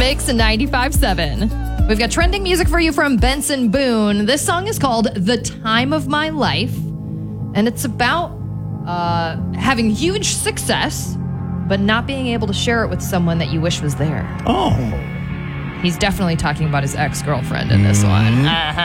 Mix 95.7. We've got trending music for you from Benson Boone. This song is called The Time of My Life, and it's about having huge success, but not being able to share it with someone that you wish was there. Oh. He's definitely talking about his ex-girlfriend in this one.